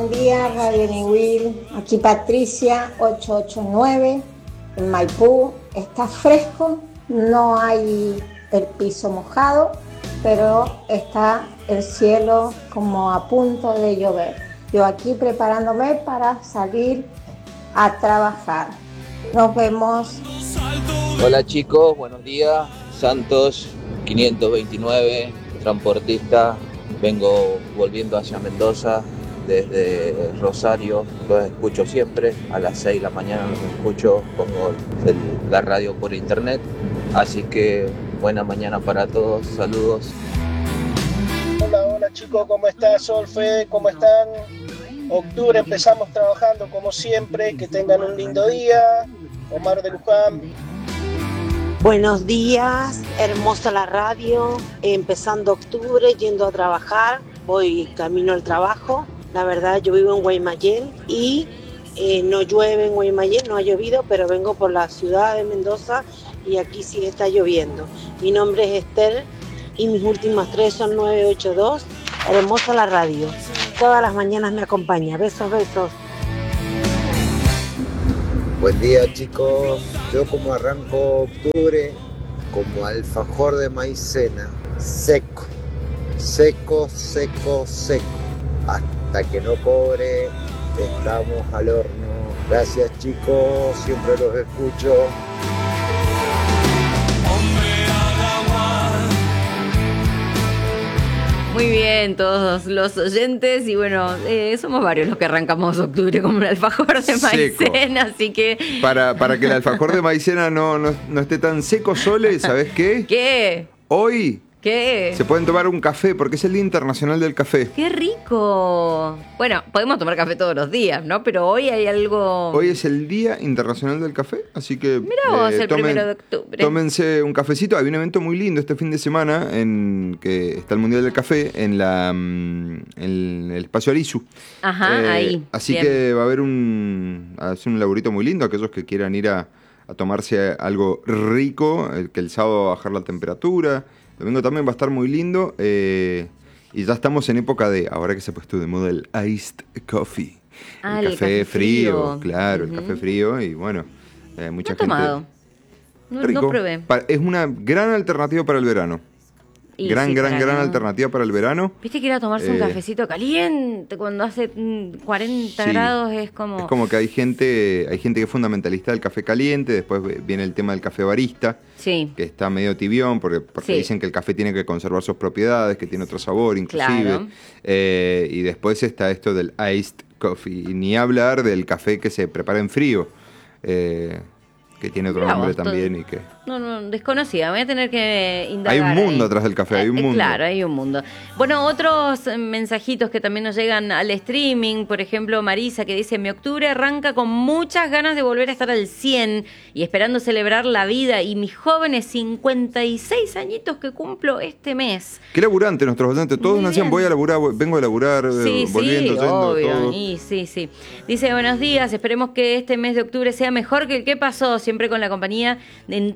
Buen día, Radio Niwil. Aquí Patricia, 889, en Maipú. Está fresco, no hay el piso mojado, pero está el cielo como a punto de llover. Yo aquí preparándome para salir a trabajar. Nos vemos. Hola chicos, buenos días. Santos 529, transportista. Vengo volviendo hacia Mendoza desde Rosario. Los escucho siempre. A las 6 de la mañana los escucho. Pongo la radio por internet. Así que buena mañana para todos. Saludos. Hola chicos, ¿cómo estás? Solfe, ¿cómo están? Octubre empezamos trabajando como siempre. Que tengan un lindo día. Omar de Luján. Buenos días, hermosa la radio, empezando octubre, yendo a trabajar, voy camino al trabajo. La verdad, yo vivo en Guaymallén y no llueve en Guaymallén, no ha llovido, pero vengo por la ciudad de Mendoza y aquí sí está lloviendo. Mi nombre es Esther y mis últimas 3 son 982. Hermosa la radio, todas las mañanas me acompaña. Besos, besos. Buen día chicos, yo como arranco octubre como alfajor de maicena, seco, hasta que no cobre, estamos al horno. Gracias chicos, siempre los escucho. Muy bien, todos los oyentes, y bueno, somos varios los que arrancamos octubre como un alfajor de maicena, así que... Para que el alfajor de maicena no esté tan seco, Sole, ¿sabés qué? ¿Qué? Hoy ¿Qué? se pueden tomar un café, porque es el Día Internacional del Café. ¡Qué rico! Bueno, podemos tomar café todos los días, ¿no? Pero hoy hay algo... Hoy es el Día Internacional del Café, así que... Mirá vos, el 1 de octubre. Tómense un cafecito. Hay un evento muy lindo este fin de semana en que está el Mundial del Café en el espacio Arizu. Ajá, ahí. Así bien. que va a haber un laburito muy lindo. Aquellos que quieran ir a tomarse algo rico, que el sábado va a bajar la temperatura. El domingo también va a estar muy lindo. Y ya estamos en época de, ahora que se ha puesto de moda el iced coffee. El café frío, claro, el café frío. Y bueno, mucha gente... tomado. No probé. Es una gran alternativa para el verano. Y gran sí, alternativa para el verano. Viste que ir a tomarse un cafecito caliente cuando hace 40 grados es como... Es como que hay gente que es fundamentalista del café caliente, después viene el tema del café barista, sí, que está medio tibión, porque sí, dicen que el café tiene que conservar sus propiedades, que tiene otro sabor inclusive. Claro. Y después está esto del iced coffee, y ni hablar del café que se prepara en frío, que tiene otro nombre también y que... No, desconocida, voy a tener que indagar. Hay un mundo atrás del café, hay un mundo. Claro, hay un mundo. Bueno, otros mensajitos que también nos llegan al streaming, por ejemplo, Marisa que dice, mi octubre arranca con muchas ganas de volver a estar al 100 y esperando celebrar la vida y mis jóvenes 56 añitos que cumplo este mes. Qué laburante nuestros oyentes, todos nos decían, voy a laburar, vengo a laburar, volviendo, yendo, obvio. todo. Y sí. Dice, buenos días, esperemos que este mes de octubre sea mejor que el que pasó, siempre con la compañía en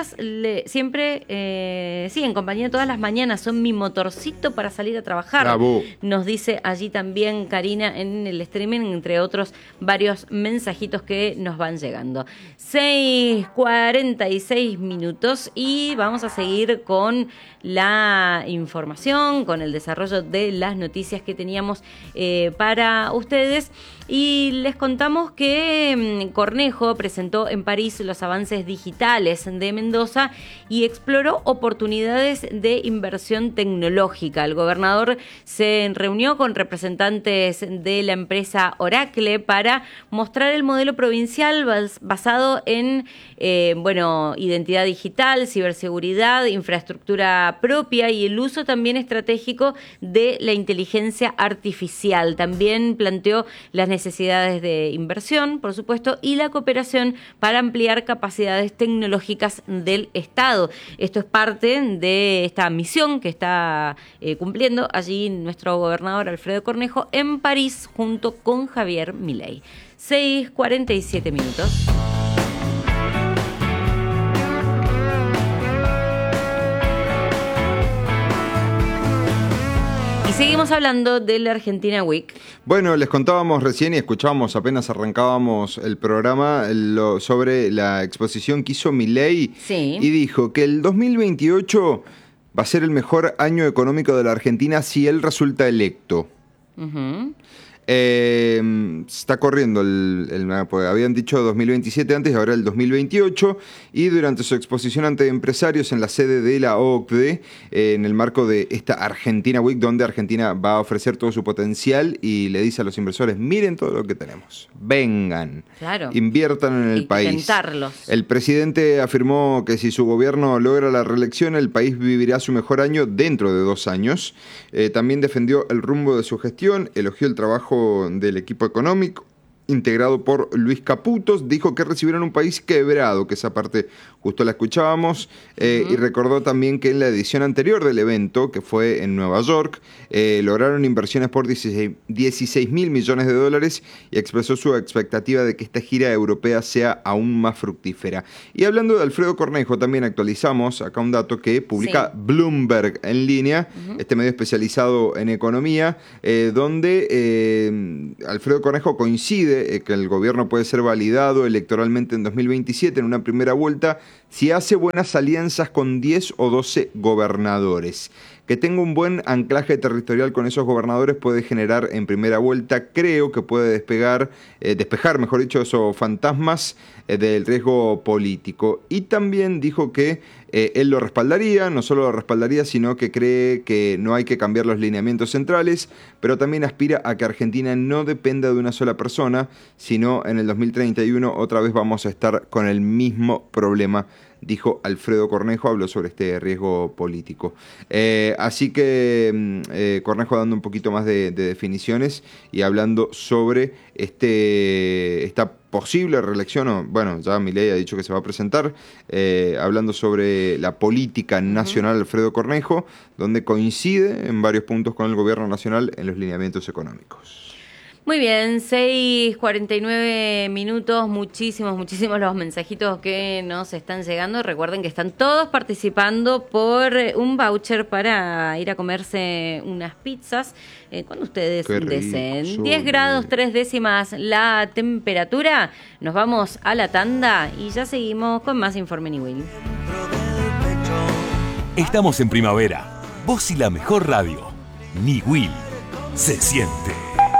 en compañía todas las mañanas, son mi motorcito para salir a trabajar. Bravo. Nos dice allí también Karina en el streaming, entre otros varios mensajitos que nos van llegando. 6:46 minutos y vamos a seguir con la información, con el desarrollo de las noticias que teníamos para ustedes. Y les contamos que Cornejo presentó en París los avances digitales de Mendoza y exploró oportunidades de inversión tecnológica. El gobernador se reunió con representantes de la empresa Oracle para mostrar el modelo provincial basado en identidad digital, ciberseguridad, infraestructura propia y el uso también estratégico de la inteligencia artificial. También planteó las necesidades de inversión, por supuesto, y la cooperación para ampliar capacidades tecnológicas del Estado. Esto es parte de esta misión que está cumpliendo allí nuestro gobernador Alfredo Cornejo en París junto con Javier Milei. 6:47 minutos. seguimos hablando de la Argentina Week. Bueno, les contábamos recién y escuchábamos apenas arrancábamos el programa sobre la exposición que hizo Milei. Sí. Y dijo que el 2028 va a ser el mejor año económico de la Argentina si él resulta electo. Uh-huh. Está corriendo pues habían dicho 2027 antes, ahora el 2028, y durante su exposición ante empresarios en la sede de la OCDE, en el marco de esta Argentina Week, donde Argentina va a ofrecer todo su potencial y le dice a los inversores, miren todo lo que tenemos, vengan, claro, inviertan en el país. Tentarlos. El presidente afirmó que si su gobierno logra la reelección, el país vivirá su mejor año dentro de 2 años. También defendió el rumbo de su gestión, elogió el trabajo del equipo económico integrado por Luis Caputos, dijo que recibieron un país quebrado, que esa parte justo la escuchábamos, y recordó también que en la edición anterior del evento, que fue en Nueva York, lograron inversiones por 16 mil millones de dólares y expresó su expectativa de que esta gira europea sea aún más fructífera. Y hablando de Alfredo Cornejo, también actualizamos acá un dato que publica Bloomberg en línea, este medio especializado en economía, donde Alfredo Cornejo coincide que el gobierno puede ser validado electoralmente en 2027 en una primera vuelta si hace buenas alianzas con 10 o 12 gobernadores. Que tenga un buen anclaje territorial con esos gobernadores puede generar en primera vuelta, creo que puede despejar, mejor dicho, esos fantasmas del riesgo político. Y también dijo que él lo respaldaría, no solo lo respaldaría, sino que cree que no hay que cambiar los lineamientos centrales, pero también aspira a que Argentina no dependa de una sola persona, sino en el 2031 otra vez vamos a estar con el mismo problema, dijo Alfredo Cornejo, habló sobre este riesgo político. Así que Cornejo dando un poquito más de definiciones y hablando sobre esta posible reelección, o bueno, ya Milei ha dicho que se va a presentar, hablando sobre la política nacional Alfredo Cornejo, donde coincide en varios puntos con el gobierno nacional en los lineamientos económicos. Muy bien, 6:49 minutos, muchísimos los mensajitos que nos están llegando. Recuerden que están todos participando por un voucher para ir a comerse unas pizzas cuando ustedes deseen. 10 grados 3 décimas la temperatura. Nos vamos a la tanda y ya seguimos con más Informe Niwil. Estamos en primavera. Vos y la mejor radio. Niwil. Se siente.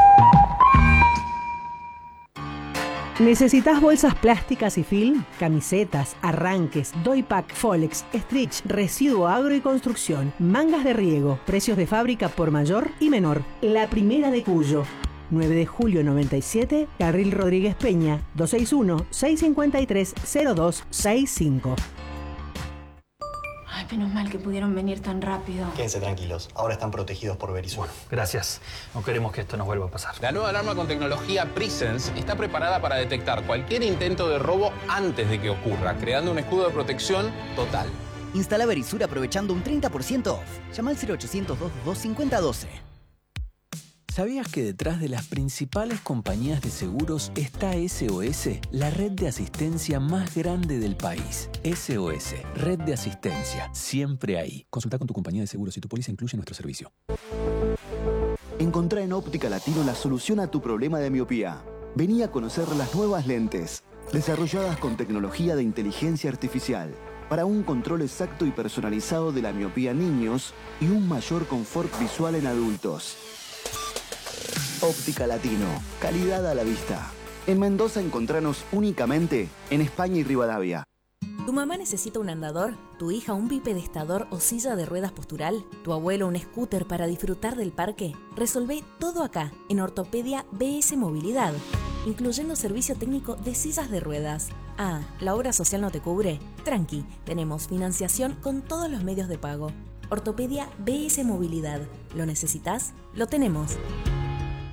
¿Necesitas bolsas plásticas y film? Camisetas, arranques, doypack, folex, stretch, residuo agro y construcción, mangas de riego, precios de fábrica por mayor y menor. La primera de Cuyo. 9 de julio 97, Carril Rodríguez Peña, 261-653-0265. Ay, menos mal que pudieron venir tan rápido. Quédense tranquilos, ahora están protegidos por Verisur. Gracias. No queremos que esto nos vuelva a pasar. La nueva alarma con tecnología Presence está preparada para detectar cualquier intento de robo antes de que ocurra, creando un escudo de protección total. Instala Verisur aprovechando un 30% off. Llama al 0800-222-5012. ¿Sabías que detrás de las principales compañías de seguros está SOS, la red de asistencia más grande del país? SOS, red de asistencia, siempre ahí. Consulta con tu compañía de seguros si tu póliza incluye nuestro servicio. Encontrá en Óptica Latino la solución a tu problema de miopía. Vení a conocer las nuevas lentes, desarrolladas con tecnología de inteligencia artificial, para un control exacto y personalizado de la miopía en niños y un mayor confort visual en adultos. Óptica Latino, calidad a la vista. En Mendoza encontranos únicamente en España y Rivadavia. ¿Tu mamá necesita un andador? ¿Tu hija un bipedestador o silla de ruedas postural? ¿Tu abuelo un scooter para disfrutar del parque? Resolvé todo acá, en Ortopedia BS Movilidad, incluyendo servicio técnico de sillas de ruedas. Ah, ¿la obra social no te cubre? Tranqui, tenemos financiación con todos los medios de pago. Ortopedia BS Movilidad. ¿Lo necesitas? Lo tenemos.